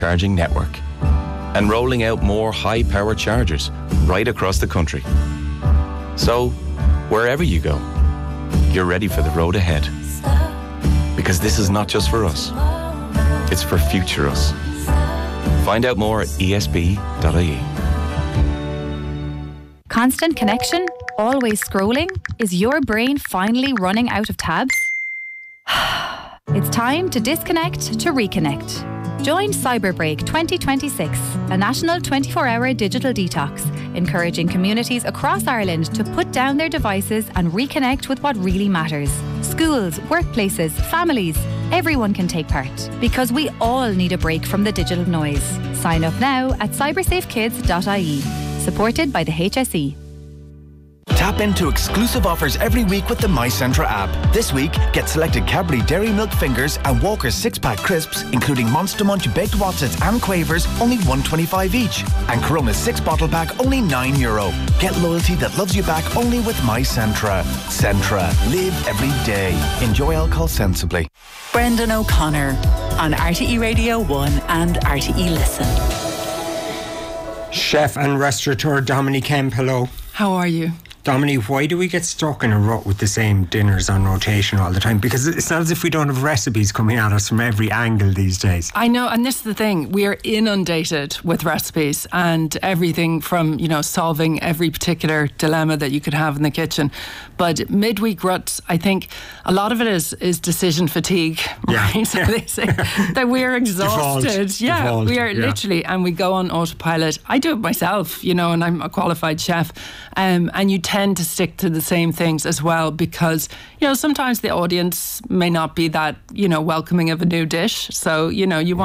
charging network and rolling out more high-power chargers right across the country. So, wherever you go, you're ready for the road ahead. Because this is not just for us, it's for future us. Find out more at esb.ie. Constant connection? Always scrolling? Is your brain finally running out of tabs? It's time to disconnect to reconnect. Join Cyberbreak 2026, a national 24-hour digital detox, encouraging communities across Ireland to put down their devices and reconnect with what really matters. Schools, workplaces, families, everyone can take part, because we all need a break from the digital noise. Sign up now at cybersafekids.ie. Supported by the HSE. Tap into exclusive offers every week with the MyCentra app. This week, get selected Cadbury Dairy Milk Fingers and Walker's 6-pack crisps, including Monster Munch Baked Wotsits and Quavers, only $1.25 each. And Corona's 6-bottle pack, only €9. Get loyalty that loves you back only with MyCentra. Centra. Live every day. Enjoy alcohol sensibly. Brendan O'Connor on RTE Radio 1 and RTE Listen. Chef and restaurateur Dominique Kemp, hello. How are you? Dominique, why do we get stuck in a rut with the same dinners on rotation all the time? Because it's not as if we don't have recipes coming at us from every angle these days. I know, and this is the thing. We are inundated with recipes and everything from, solving every particular dilemma that you could have in the kitchen. But midweek ruts, I think a lot of it is decision fatigue, right? Yeah. So they say that we're exhausted. Default. We are literally, and we go on autopilot. I do it myself, and I'm a qualified chef. And you tend to stick to the same things as well because, sometimes the audience may not be that, welcoming of a new dish. So, you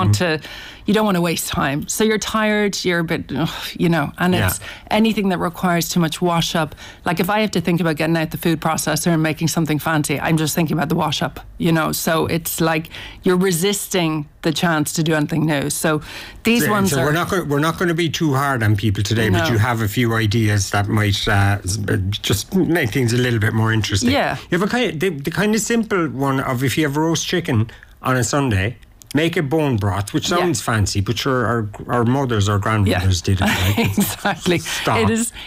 don't want to waste time. So you're tired, you're a bit, and it's anything that requires too much wash up. Like if I have to think about getting out the food processor and making something fancy, I'm just thinking about the wash up, so it's like you're resisting the chance to do anything new. So these ones are... We're not going to be too hard on people today, but you have a few ideas that might just make things a little bit more interesting. Yeah. You have the kind of simple one of if you have roast chicken on a Sunday, make a bone broth, which sounds fancy, but sure, our mothers or grandmothers did it. Right? Exactly. Stock.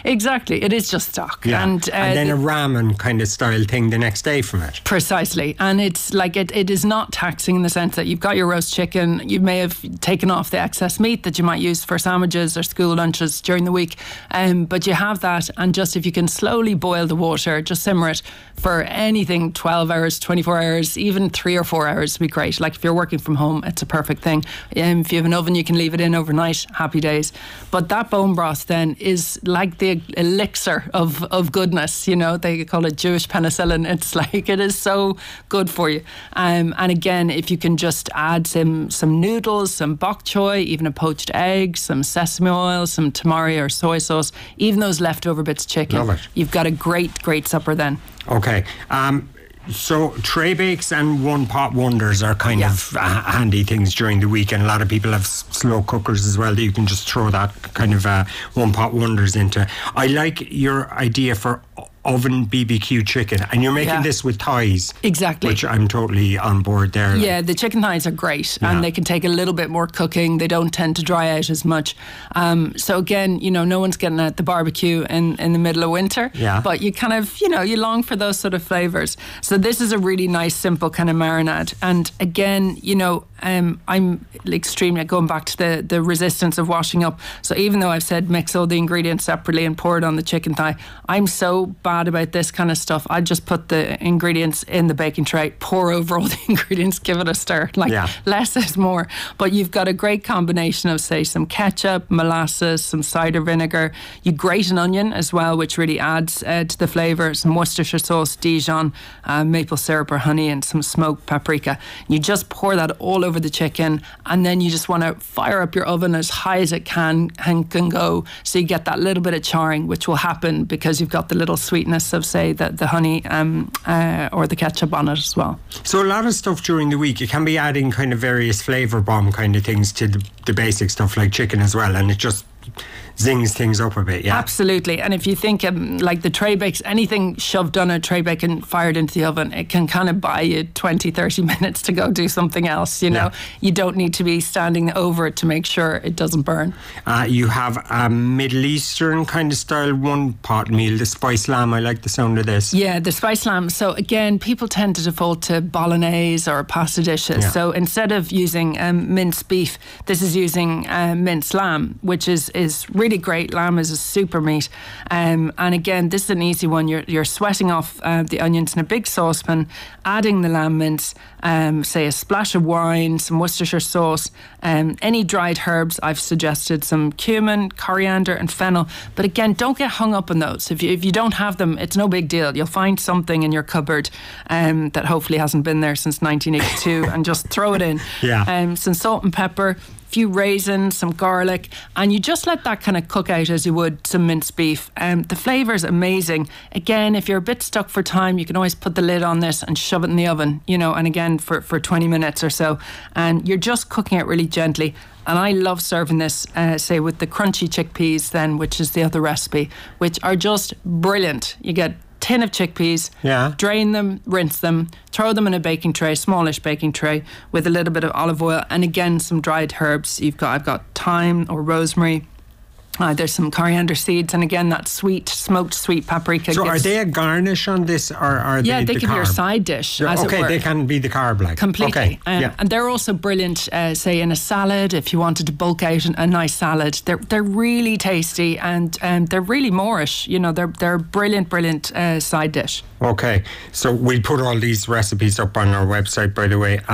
It is just stock. Yeah. And then a ramen kind of style thing the next day from it. Precisely. And it's like it is not taxing in the sense that you've got your roast chicken, you may have taken off the excess meat that you might use for sandwiches or school lunches during the week, but you have that, and just if you can slowly boil the water, just simmer it for anything 12 hours, 24 hours, even 3 or 4 hours would be great. Like if you're working from home, it's a perfect thing. If you have an oven, you can leave it in overnight. Happy days. But that bone broth then is like the elixir of goodness. They call it Jewish penicillin. It's like it is so good for you. And again, if you can just add some noodles, some bok choy, even a poached egg, some sesame oil, some tamari or soy sauce, even those leftover bits of chicken, love it. You've got a great supper then. Okay. So tray bakes and one pot wonders are kind of handy things during the week, and a lot of people have slow cookers as well that you can just throw that kind of one pot wonders into. I like your idea for oven BBQ chicken, and you're making this with thighs. Exactly. Which I'm totally on board there. Yeah, the chicken thighs are great, and they can take a little bit more cooking. They don't tend to dry out as much. So again, no one's getting at the barbecue in the middle of winter, but you kind of, you long for those sort of flavours. So this is a really nice, simple kind of marinade. And again, I'm extremely going back to the resistance of washing up. So even though I've said mix all the ingredients separately and pour it on the chicken thigh, I'm so bad about this kind of stuff. I just put the ingredients in the baking tray, pour over all the ingredients, give it a stir. Less is more. But you've got a great combination of, say, some ketchup, molasses, some cider vinegar. You grate an onion as well, which really adds to the flavour. Some Worcestershire sauce, Dijon, maple syrup or honey, and some smoked paprika. You just pour that all over the chicken, and then you just want to fire up your oven as high as it can go, so you get that little bit of charring, which will happen because you've got the little sweetness of, say, the honey or the ketchup on it as well. So a lot of stuff during the week, you can be adding kind of various flavour bomb kind of things to the basic stuff like chicken as well, and it just zings things up a bit, yeah. Absolutely. And if you think like the tray bakes, anything shoved on a tray bake and fired into the oven, it can kind of buy you 20, 30 minutes to go do something else, you know. You don't need to be standing over it to make sure it doesn't burn. You have a Middle Eastern kind of style one-pot meal, the spiced lamb. I like the sound of this. Yeah, the spiced lamb. So again, people tend to default to bolognese or pasta dishes. Yeah. So instead of using minced beef, this is using minced lamb, which is really great. Lamb is a super meat, and again, this is an easy one. You're sweating off the onions in a big saucepan, adding the lamb mince, say a splash of wine, some Worcestershire sauce, any dried herbs. I've suggested some cumin, coriander and fennel, but again, don't get hung up on those. If you don't have them, it's no big deal. You'll find something in your cupboard that hopefully hasn't been there since 1982 and just throw it in. Some salt and pepper, few raisins, some garlic, and you just let that kind of cook out as you would some minced beef. The flavour is amazing. Again, if you're a bit stuck for time, you can always put the lid on this and shove it in the oven, you know, and again for 20 minutes or so, and you're just cooking it really gently. And I love serving this, say, with the crunchy chickpeas then, which is the other recipe, which are just brilliant. You get tin of chickpeas, drain them, rinse them, throw them in a baking tray, smallish baking tray, with a little bit of olive oil and again some dried herbs. I've got thyme or rosemary. There's some coriander seeds, and again that smoked sweet paprika. So are they a garnish on this, or are they they can be your side dish, as it were. They can be the carb, like. Completely. And they're also brilliant, say in a salad, if you wanted to bulk out a nice salad. They're really tasty, and they're really Moorish. You know, they're a brilliant side dish. Okay, so we'll put all these recipes up on our website, by the way.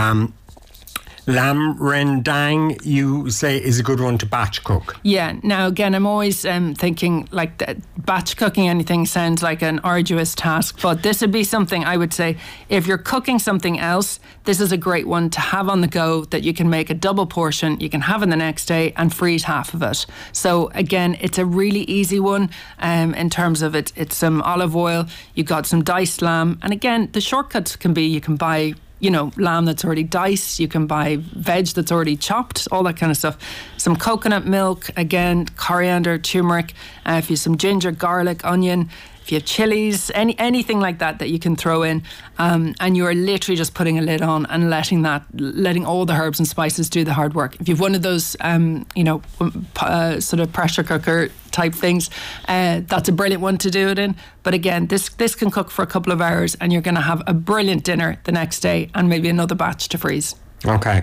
Lamb rendang, you say, is a good one to batch cook. Yeah. Now, again, I'm always thinking like batch cooking anything sounds like an arduous task, but this would be something I would say, if you're cooking something else, this is a great one to have on the go, that you can make a double portion, you can have it the next day and freeze half of it. So again, it's a really easy one in terms of it's some olive oil, you've got some diced lamb, and again, the shortcuts can be you can buy, you know, lamb that's already diced, you can buy veg that's already chopped, all that kind of stuff. Some coconut milk, again, coriander, turmeric, if you have some ginger, garlic, onion, if you have chilies, anything like that you can throw in, and you're literally just putting a lid on and letting all the herbs and spices do the hard work. If you've one of those, sort of pressure cooker type things, that's a brilliant one to do it in. But again, this can cook for a couple of hours, and you're going to have a brilliant dinner the next day, and maybe another batch to freeze. Okay.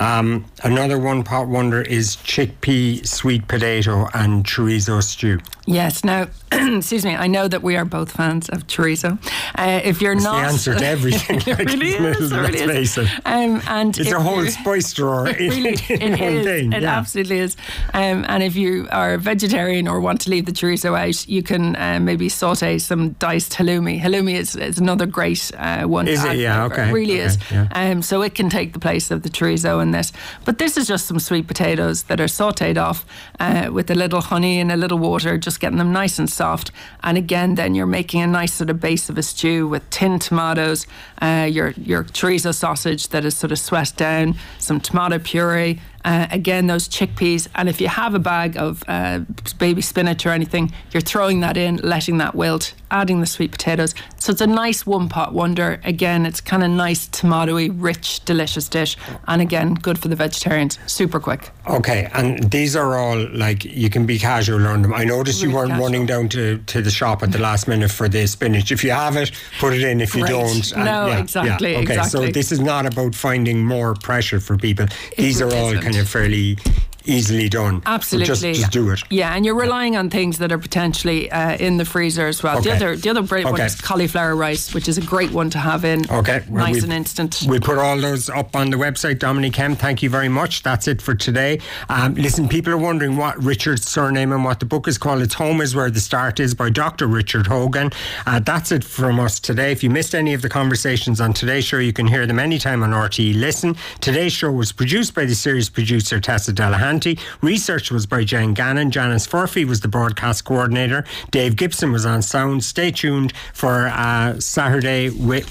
Another one-pot wonder is chickpea, sweet potato and chorizo stew. Yes. Now, excuse me, I know that we are both fans of chorizo. If you're not... It's the answer to everything. It really is. Let's face it. And it's a whole spice drawer in one thing. It absolutely is. And if you are a vegetarian or want to leave the chorizo out, you can maybe saute some diced halloumi. Halloumi is another great one. Is it? Yeah, okay. It really is. Yeah. So it can take the place of the chorizo in this. But this is just some sweet potatoes that are sauteed off with a little honey and a little water, just getting them nice and soft. And again, then you're making a nice sort of base of a stew with tinned tomatoes, your chorizo sausage that is sort of sweat down, some tomato puree, again, those chickpeas, and if you have a bag of baby spinach or anything, you're throwing that in, letting that wilt, adding the sweet potatoes. So it's a nice one-pot wonder. Again, it's kind of nice, tomatoey, rich, delicious dish, and again, good for the vegetarians. Super quick. Okay, and these are all, like, you can be casual on them. I noticed you weren't running down to the shop at the last minute for the spinach. If you have it, put it in. If you don't... Exactly. Okay, exactly. So this is not about finding more pressure for people. These are all kind of fairly easily done. Absolutely. Just do it. Yeah, and you're relying on things that are potentially in the freezer as well. Okay. The other brilliant one is cauliflower rice, which is a great one to have in. Okay. Nice and instant. We'll put all those up on the website. Dominic Kemp, thank you very much. That's it for today. Listen, people are wondering what Richard's surname and what the book is called. It's Home is Where the Start Is by Dr. Richard Hogan. That's it from us today. If you missed any of the conversations on today's show, you can hear them anytime on RTE Listen. Today's show was produced by the series producer Tessa Delahanty. Research was by Jen Gannon. Janice Furphy was the broadcast coordinator. Dave Gibson was on sound. Stay tuned for Saturday with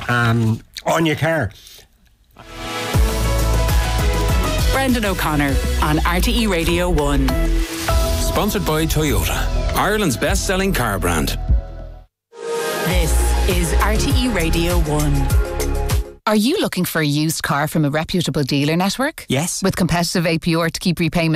Anya Kerr. Brendan O'Connor on RTE Radio 1. Sponsored by Toyota, Ireland's best-selling car brand. This is RTE Radio 1. Are you looking for a used car from a reputable dealer network? Yes. With competitive APR to keep repayment